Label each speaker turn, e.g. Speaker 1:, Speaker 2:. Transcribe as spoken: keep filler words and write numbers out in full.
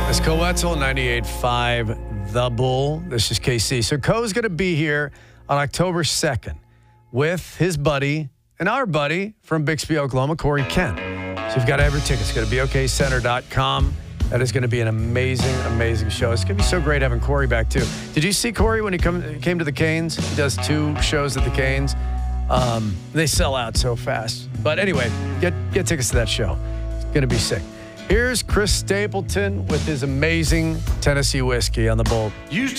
Speaker 1: It's Cole Wetzel, ninety-eight point five The Bull. This is K C. So Co's going to be here on October second with his buddy and our buddy from Bixby, Oklahoma, Corey Kent. So you've got every ticket. It's going to be O K Center dot com. That is going to be an amazing, amazing show. It's going to be so great having Corey back, too. Did you see Corey when he come, came to the Canes? He does two shows at the Canes. Um, they sell out so fast. But anyway, get, get tickets to that show. It's going to be sick. Here's Chris Stapleton with his amazing Tennessee whiskey on the Bull.
Speaker 2: Used